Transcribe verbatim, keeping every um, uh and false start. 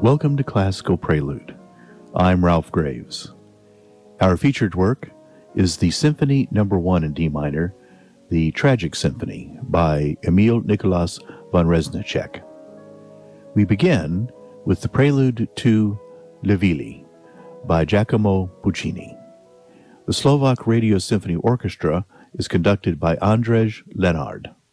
Welcome to Classical Prelude. I'm Ralph Graves. Our featured work is the Symphony Number One in D minor, the Tragic Symphony by Emil Nicholas von Reznicek. We begin with the Prelude to Le Villi by Giacomo Puccini. The Slovak Radio Symphony Orchestra is conducted by Andrzej Lenard.